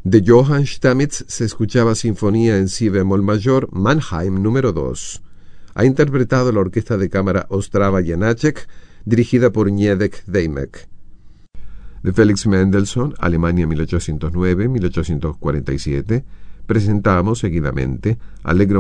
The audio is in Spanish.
De Johann Stamitz se escuchaba Sinfonía en Si bemol mayor, Mannheim número 2. Ha interpretado la Orquesta de Cámara Ostrava Janáček, dirigida por Niedek Dejmek. De Felix Mendelssohn, Alemania 1809-1847, presentamos seguidamente Allegro